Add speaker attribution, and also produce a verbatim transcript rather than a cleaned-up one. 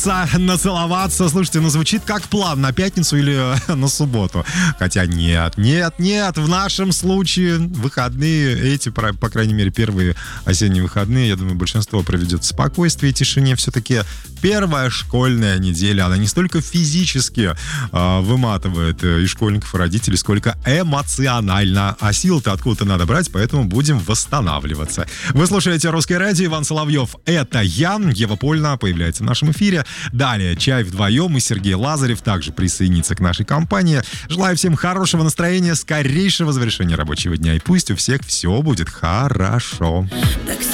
Speaker 1: Нацеловаться. Слушайте, ну звучит как план на пятницу или на субботу. Хотя нет, нет, нет, в нашем случае выходные, эти, по крайней мере, первые осенние выходные, я думаю, большинство проведет в спокойствии и тишине. Все-таки первая школьная неделя, она не столько физически э, выматывает и школьников, и родителей, сколько эмоционально. А сил-то откуда-то надо брать, поэтому будем восстанавливаться. Вы слушаете «Русское радио», Иван Соловьев. Это я, Ева Польна, появляется в нашем эфире. Далее «Чай вдвоем» и Сергей Лазарев также присоединится к нашей компании. Желаю всем хорошего настроения, скорейшего завершения рабочего дня. И пусть у всех все будет хорошо.